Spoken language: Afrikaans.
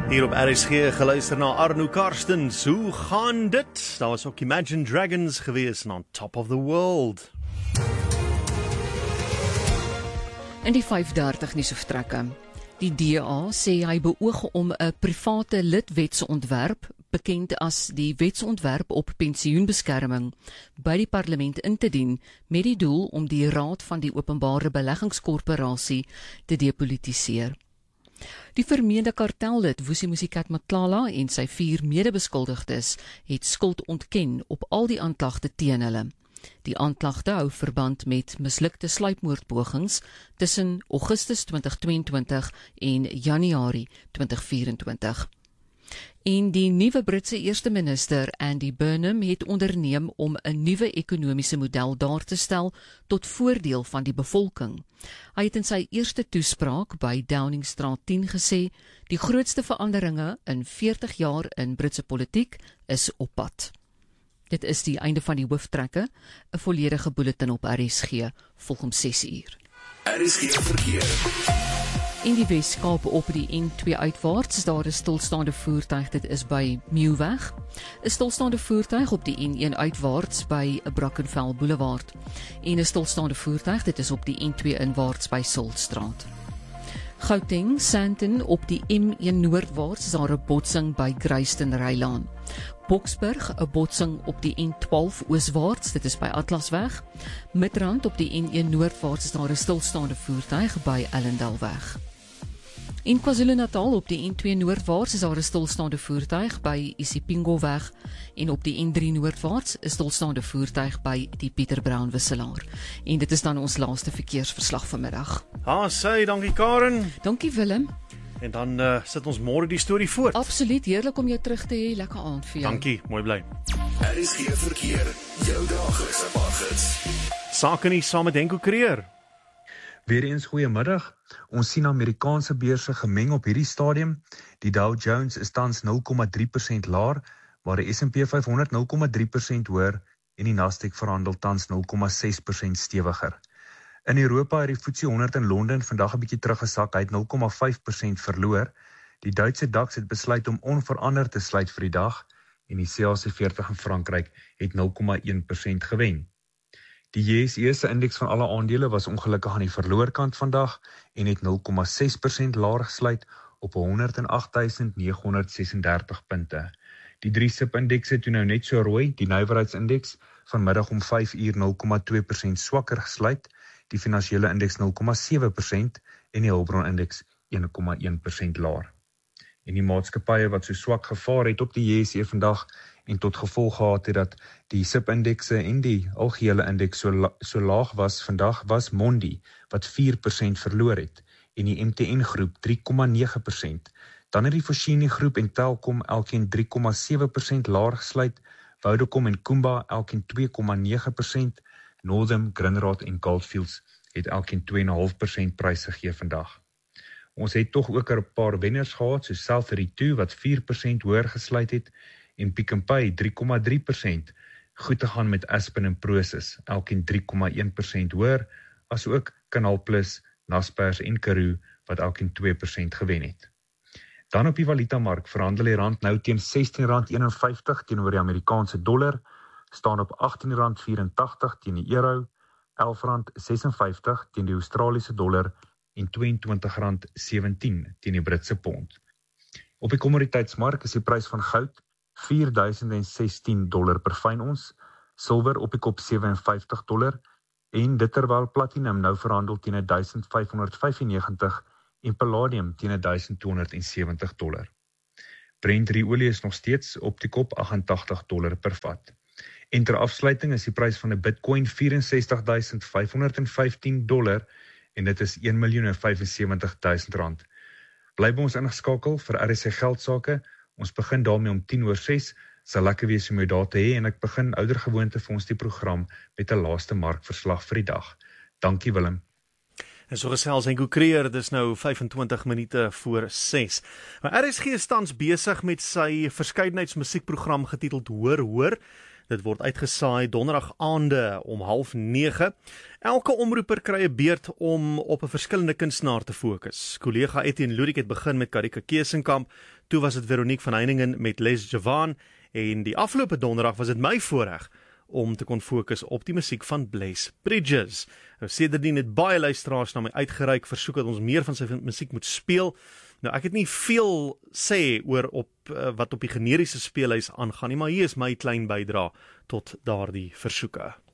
Hier op RSG geluister na Arno Karstens. Hoe gaan dit? Daar was ook Imagine Dragons gewees on Top of the World. In die 530 nuus vertrekke. Die DA sê hy beoog om 'n private lidwetsontwerp, bekend as die wetsontwerp op pensioenbeskerming, by die parlement in te dien met die doel om die raad van die openbare beleggingskorporasie te depolitiseer. Die vermeende kartellid Vusimusikat Matlala en sy 4 medebeskuldigdes het skuld ontken op al die aanklagte teen hulle. Die aanklagte hou verband met mislukte sluipmoordpogings tussen Augustus 2022 en Januarie 2024. En die nuwe Britse eerste minister Andy Burnham het onderneem om 'n nuwe ekonomiese model daar te stel tot voordeel van die bevolking. Hy het in sy eerste toespraak by Downingstraat 10 gesê, die grootste veranderinge in 40 jaar in Britse politiek is op pad. Dit is die einde van die hooftrekke, 'n volledige bulletin op RSG, volg om 6 uur. RSG verkeer. In die Wes-Kaap op die N2 uitwaarts, daar is stilstaande voertuig, dit is by Nieuwweg. 'n Stilstaande voertuig op die N1 uitwaarts by Brackenfell Boulevard. En 'n stilstaande voertuig, dit is op die N2 inwaarts by Siltstraat. Gauteng, Sandton op die M1 noordwaarts, daar 'n botsing by Grayston Rylaan. Boksburg, 'n botsing op die N12 ooswaarts, dit is by Atlasweg. Midrand op die N1 noordwaarts is daar 'n stilstaande voertuig by Ellendalweg. In KwaZulu-Natal op die N2 noordwaarts is daar 'n stilstaande voertuig by Isipingo-weg en op die N3 noordwaarts is stilstaande voertuig by die Pieter Brown wisselaar. En dit is dan ons laaste verkeersverslag vanmiddag. Sê, dankie Karen. Dankie Willem. En dan sit ons môre die storie voort. Absoluut, heerlik om jou terug te hê, lekker aand vir jou. Dankie, mooi bly. RSG verkeer, jou daglikse paggids. Sake nie saam met Henko Creer. Weereens goeiemiddag. Ons sien Amerikaanse beurse gemeng op hierdie stadium. Die Dow Jones is tans 0,3% laer, waar die S&P 500 0,3% hoër en die Nasdaq verhandel tans 0,6% stewiger. In Europa het die FTSE 100 in Londen vandag 'n bietjie teruggesak, hy het 0,5% verloor. Die Duitse DAX het besluit om onveranderd te sluit vir die dag en die CAC 40 in Frankryk het 0,1% gewen. Die JSE se indeks van alle aandele was ongelukkig aan die verloorkant vandag en het 0,6% laer gesluit op 108.936 punte. Die 3 SIP-indekse toe nou net so rooi, die nywerheidsindeks vanmiddag om 5 uur 0,2% swakker gesluit, die finansiële indeks 0,7% en die hulpbronindeks 1,1% laer. En die maatskappye wat so swak gevaar het op die JSE vandag en tot gevolg gehad het dat die SIP-indekse en die algehele indeks so laag was vandag, was Mondi wat 4% verloor het en die MTN groep 3,9%. Dan het die Foschini groep en Telkom elkeen 3,7% laer gesluit, Vodacom en Kumba elkeen 2,9%, Northam, Grindrod en Goldfields het elkeen 2,5% prys gegee vandag. Ons het tog ook 'n paar wenners gehad, soos South32 wat 4% hoër gesluit het en Pick n Pay 3,3%. Goed te gaan met Aspen en Prosus, elkeen 3,1% hoër, asook Canal Plus, Naspers en Karoo wat elkeen 2% gewen het. Dan op die valutamark verhandel die rand nou teen R16,51 teenoor die Amerikaanse dollar, staan op R18,84 teen die euro, R11,56 teen die Australiese dollar en R22,17 teen die Britse pond. Op die kommoditeitsmark is die prys van goud $4,016 per fyn ons, silwer op die kop $57 en dit terwyl platinum nou verhandel teen $1,595 en palladium teen $1,270. Brent olie is nog steeds op die kop $88 per vat. En ter afsluiting is die prys van 'n Bitcoin $64,515 en dit is R1,075,000. Bly by ons ingeskakel vir RSC Geldsaake. Ons begin daarmee om 6:10. Sal lekker wees om jou daar te hê en ek begin oudergewoonte vir ons die program met 'n laaste markverslag vir die dag. Dankie Willem. En so gesels Henko Creer, dis nou 25 minute voor 6. Maar RSG is tans besig met sy verskeidenheidsmusiekprogram getiteld Hoor Hoor. Dit word uitgesaai donderdag aande om 8:30. Elke omroeper kry 'n beurt om op 'n verskillende kunstenaar te fokus. Kollega Etienne Ludik het begin met Karika Keesenkamp, toe was dit Veronique van Heiningen met Les Javan, en die afgelope donderdag was dit my voorreg om te kon fokus op die musiek van Blaze Bridges. Nou, sedertdien het baie luisteraars na my uitgereik, versoek dat ons meer van sy musiek moet speel. Nou, ek het nie veel sê oor wat op die generiese speellys aangaan nie, maar hier is my klein bydra tot daardie versoeke.